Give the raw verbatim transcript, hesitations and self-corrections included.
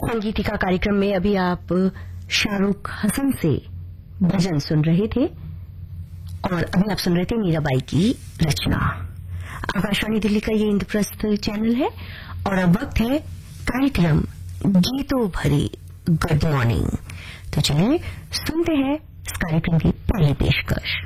संगीतिका कार्यक्रम में अभी आप शाहरुख हसन से भजन सुन रहे थे और अभी आप सुन रहे थे मीराबाई की रचना। आकाशवाणी दिल्ली का ये इंद्रप्रस्थ चैनल है और अब वक्त है कार्यक्रम गीतों भरी गुड मॉर्निंग। तो चलिए सुनते हैं इस कार्यक्रम की पहली पेशकश।